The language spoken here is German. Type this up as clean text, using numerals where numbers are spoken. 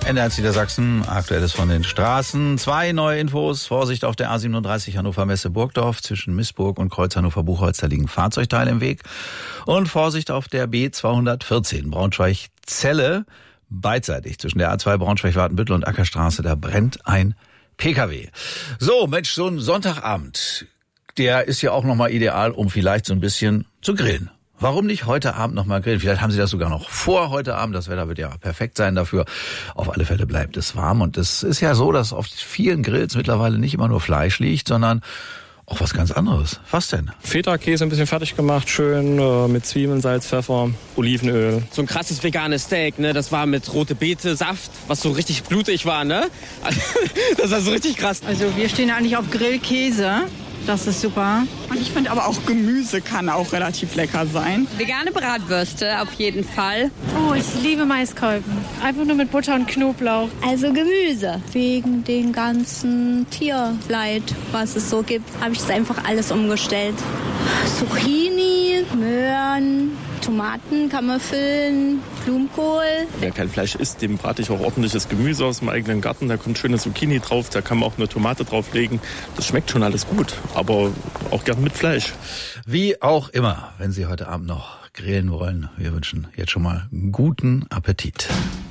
NDR Niedersachsen, Aktuelles von den Straßen. 2 neue Infos. Vorsicht auf der A37 Hannover Messe Burgdorf zwischen Missburg und Kreuz Hannover Buchholz. Da liegen Fahrzeugteile im Weg. Und Vorsicht auf der B214 Braunschweig-Celle. Beidseitig zwischen der A2 Braunschweig-Watenbüttel und Ackerstraße. Da brennt ein PKW. So, Mensch, so ein Sonntagabend, der ist ja auch nochmal ideal, um vielleicht so ein bisschen zu grillen. Warum nicht heute Abend noch mal grillen? Vielleicht haben Sie das sogar noch vor heute Abend. Das Wetter wird ja perfekt sein dafür. Auf alle Fälle bleibt es warm. Und es ist ja so, dass auf vielen Grills mittlerweile nicht immer nur Fleisch liegt, sondern auch was ganz anderes. Was denn? Feta-Käse ein bisschen fertig gemacht, schön mit Zwiebeln, Salz, Pfeffer, Olivenöl. So ein krasses veganes Steak, ne? Das war mit rote Beete, Saft, was so richtig blutig war, ne? Das war so richtig krass. Also wir stehen eigentlich auf Grillkäse. Das ist super. Und ich finde aber auch Gemüse kann auch relativ lecker sein. Vegane Bratwürste auf jeden Fall. Oh, ich liebe Maiskolben. Einfach nur mit Butter und Knoblauch. Also Gemüse. Wegen dem ganzen Tierleid, was es so gibt, habe ich es einfach alles umgestellt. Zucchini, Möhren, Tomaten kann man füllen, Blumenkohl. Wer kein Fleisch isst, dem brate ich auch ordentliches Gemüse aus dem eigenen Garten. Da kommt schöne Zucchini drauf, da kann man auch eine Tomate drauflegen. Das schmeckt schon alles gut, aber auch gern mit Fleisch. Wie auch immer, wenn Sie heute Abend noch grillen wollen, wir wünschen jetzt schon mal guten Appetit.